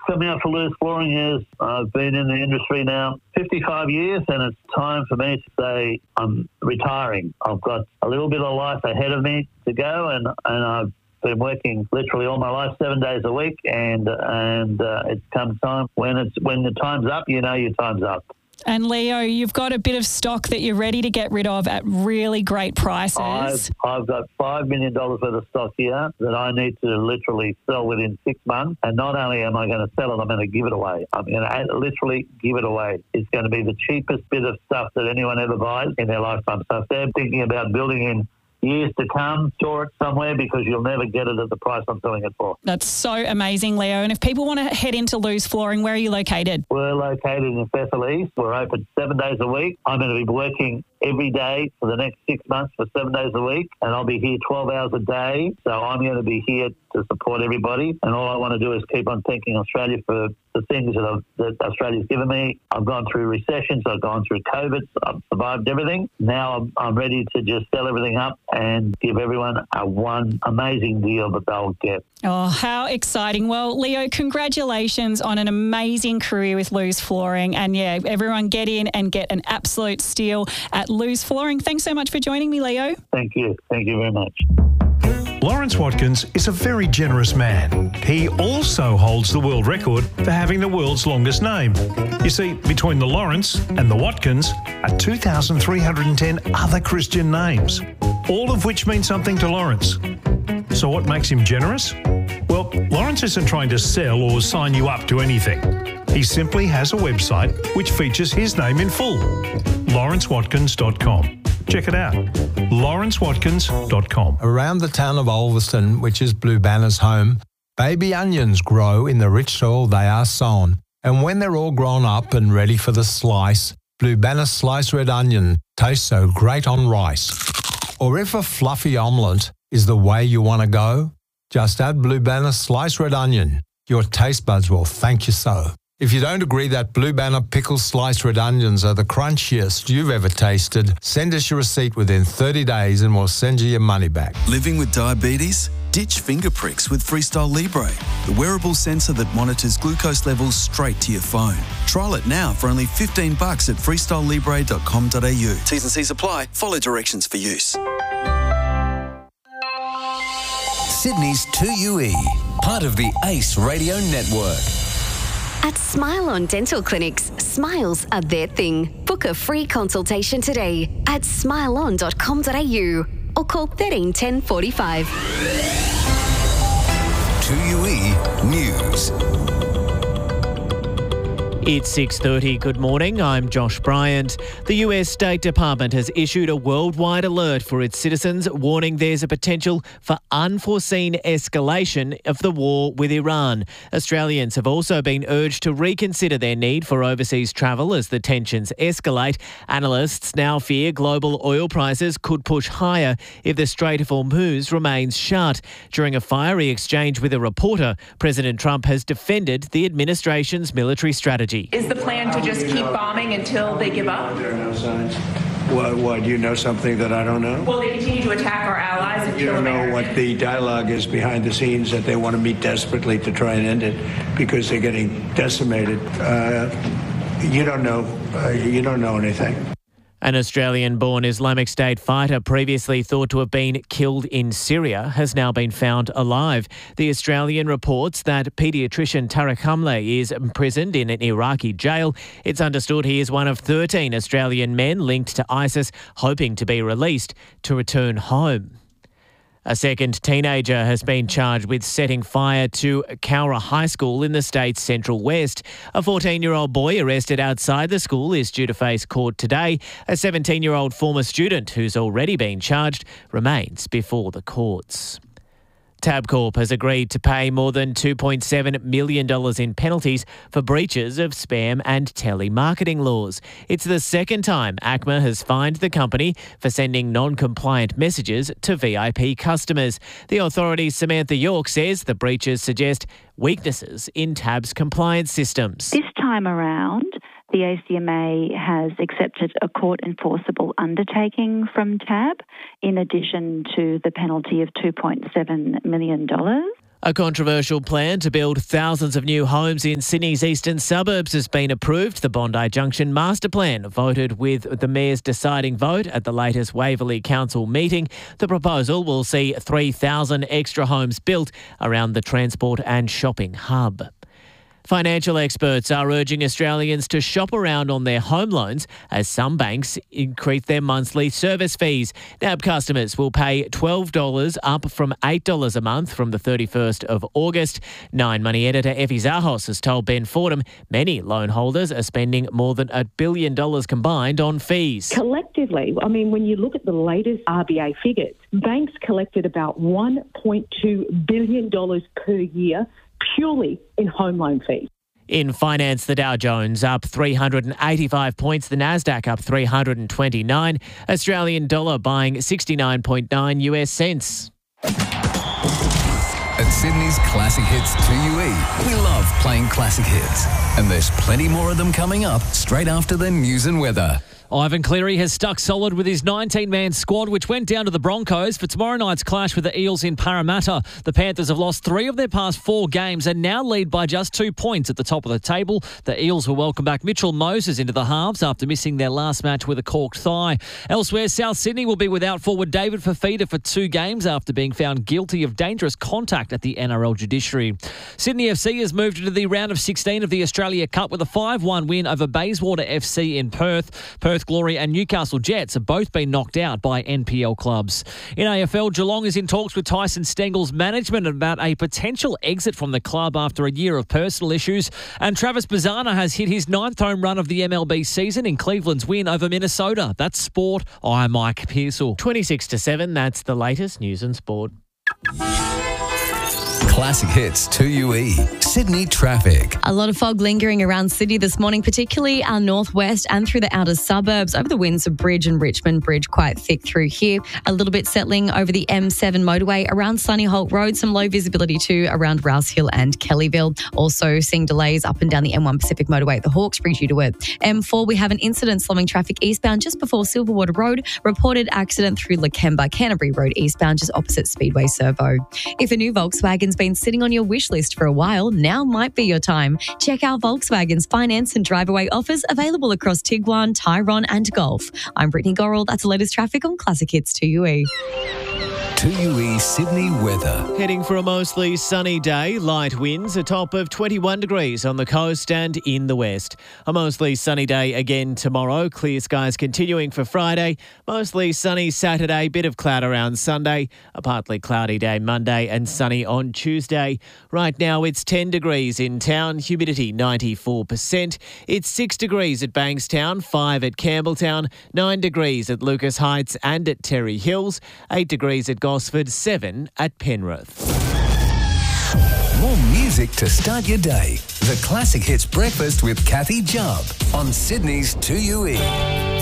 coming up for Lewis Flooring is I've been in the industry now 55 years, and it's time for me to say I'm retiring. I've got a little bit of life ahead of me to go, and I've been working literally all my life, 7 days a week, and it's come time when the time's up, you know your time's up. And Leo, you've got a bit of stock that you're ready to get rid of at really great prices. I've got $5 million worth of stock here that I need to literally sell within 6 months. And not only am I going to sell it, I'm going to give it away. I'm going to literally give it away. It's going to be the cheapest bit of stuff that anyone ever buys in their lifetime. So if they're thinking about building in years to come, store it somewhere because you'll never get it at the price I'm selling it for. That's so amazing, Leo. And if people want to head into Lewis Flooring, where are you located? We're located in Bethel East. We're open 7 days a week. I'm going to be working every day for the next 6 months for 7 days a week, and I'll be here 12 hours a day. So I'm going to be here to support everybody, and all I want to do is keep on thanking Australia for the things that Australia's given me. I've gone through recessions, I've gone through COVID, I've survived everything. Now I'm ready to just sell everything up and give everyone one amazing deal that they'll get. Oh, how exciting. Well, Leo, congratulations on an amazing career with Lewis Flooring. And yeah, everyone get in and get an absolute steal at Lewis Flooring. Thanks so much for joining me, Leo. Thank you. Thank you very much. Lawrence Watkins is a very generous man. He also holds the world record for having the world's longest name. You see, between the Lawrence and the Watkins are 2,310 other Christian names, all of which mean something to Lawrence. So what makes him generous? Well, Lawrence isn't trying to sell or sign you up to anything. He simply has a website which features his name in full, lawrencewatkins.com. Check it out, lawrencewatkins.com. Around the town of Ulverston, which is Blue Banner's home, baby onions grow in the rich soil they are sown. And when they're all grown up and ready for the slice, Blue Banner's sliced red onion tastes so great on rice. Or if a fluffy omelette is the way you want to go, just add Blue Banner sliced red onion. Your taste buds will thank you so. If you don't agree that Blue Banner pickled sliced red onions are the crunchiest you've ever tasted, send us your receipt within 30 days and we'll send you your money back. Living with diabetes? Ditch finger pricks with Freestyle Libre, the wearable sensor that monitors glucose levels straight to your phone. Trial it now for only $15 at freestylelibre.com.au. T's and C's apply. Follow directions for use. Sydney's 2UE, part of the ACE Radio Network. At Smile On Dental Clinics, smiles are their thing. Book a free consultation today at smileon.com.au or call 13 10 45. 2UE News. It's 6:30. Good morning. I'm Josh Bryant. The US State Department has issued a worldwide alert for its citizens, warning there's a potential for unforeseen escalation of the war with Iran. Australians have also been urged to reconsider their need for overseas travel as the tensions escalate. Analysts now fear global oil prices could push higher if the Strait of Hormuz remains shut. During a fiery exchange with a reporter, President Trump has defended the administration's military strategy. Is the plan to just keep bombing until they give up? There are no signs. Why, do you know something that I don't know? Will they continue to attack our allies and You kill don't know Americans? what the dialogue is behind the scenes, that they want to meet desperately to try and end it because they're getting decimated. You don't know. You don't know anything. An Australian-born Islamic State fighter previously thought to have been killed in Syria has now been found alive. The Australian reports that paediatrician Tariq Hamle is imprisoned in an Iraqi jail. It's understood he is one of 13 Australian men linked to ISIS, hoping to be released to return home. A second teenager has been charged with setting fire to Cowra High School in the state's Central West. A 14-year-old boy arrested outside the school is due to face court today. A 17-year-old former student who's already been charged remains before the courts. Tabcorp has agreed to pay more than $2.7 million in penalties for breaches of spam and telemarketing laws. It's the second time ACMA has fined the company for sending non-compliant messages to VIP customers. The authority's Samantha York says the breaches suggest weaknesses in Tab's compliance systems. This time around, the ACMA has accepted a court-enforceable undertaking from TAB in addition to the penalty of $2.7 million. A controversial plan to build thousands of new homes in Sydney's eastern suburbs has been approved. The Bondi Junction Master Plan voted with the Mayor's deciding vote at the latest Waverley Council meeting. The proposal will see 3,000 extra homes built around the transport and shopping hub. Financial experts are urging Australians to shop around on their home loans as some banks increase their monthly service fees. NAB customers will pay $12 up from $8 a month from the 31st of August. Nine Money editor Effie Zahos has told Ben Fordham many loan holders are spending more than $1 billion combined on fees. Collectively, I mean, when you look at the latest RBA figures, banks collected about $1.2 billion per year purely in home loan fees. In finance, the Dow Jones up 385 points, the Nasdaq up 329, Australian dollar buying 69.9 US cents. At Sydney's Classic Hits 2UE, we love playing classic hits. And there's plenty more of them coming up straight after the news and weather. Ivan Cleary has stuck solid with his 19-man squad, which went down to the Broncos for tomorrow night's clash with the Eels in Parramatta. The Panthers have lost 3 of their past 4 games and now lead by just 2 points at the top of the table. The Eels will welcome back Mitchell Moses into the halves after missing their last match with a corked thigh. Elsewhere, South Sydney will be without forward David Fifita for 2 games after being found guilty of dangerous contact at the NRL judiciary. Sydney FC has moved into the round of 16 of the Australia Cup with a 5-1 win over Bayswater FC in Perth. Perth Glory and Newcastle Jets have both been knocked out by NPL clubs. In AFL, Geelong is in talks with Tyson Stengel's management about a potential exit from the club after a year of personal issues. And Travis Bazzana has hit his 9th home run of the MLB season in Cleveland's win over Minnesota. That's sport. I'm Mike Pearsall. 26-7, that's the latest news and sport. Classic Hits 2UE. Sydney traffic. A lot of fog lingering around Sydney this morning, particularly our northwest and through the outer suburbs. Over the Windsor Bridge and Richmond Bridge, quite thick through here. A little bit settling over the M7 motorway around Sunny Holt Road. Some low visibility too around Rouse Hill and Kellyville. Also seeing delays up and down the M1 Pacific motorway at the Hawkesbury due to it. M4, we have an incident slowing traffic eastbound just before Silverwater Road. Reported accident through Lakemba, Canterbury Road eastbound just opposite Speedway Servo. If a new Volkswagen's been sitting on your wish list for a while, now might be your time. Check out Volkswagen's finance and drive-away offers available across Tiguan, Tyrone and Golf. I'm Brittany Gorrell. That's the latest traffic on Classic Hits 2UE. 2UE Sydney weather. Heading for a mostly sunny day, light winds, a top of 21 degrees on the coast and in the west. A mostly sunny day again tomorrow, clear skies continuing for Friday, mostly sunny Saturday, bit of cloud around Sunday, a partly cloudy day Monday and sunny on Tuesday. Right now it's 10 degrees in town, humidity 94%. It's 6 degrees at Bankstown, 5 at Campbelltown, 9 degrees at Lucas Heights and at Terry Hills, 8 degrees at Gosford, 7 at Penrith. More music to start your day. The Classic Hits Breakfast with Kathy Jubb on Sydney's 2UE.